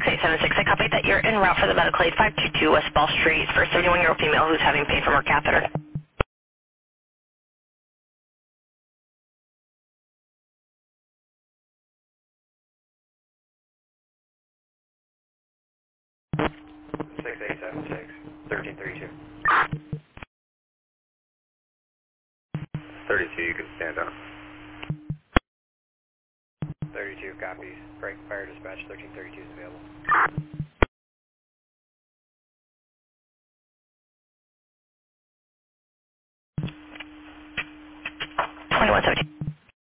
6876. I copied that you're en route for the medical aid 522 West Ball Street for a 71-year-old female who's having pain from her catheter. Six eight seven six 1332. 32, you can stand up. 32 copies. Break fire dispatch 1332 is available.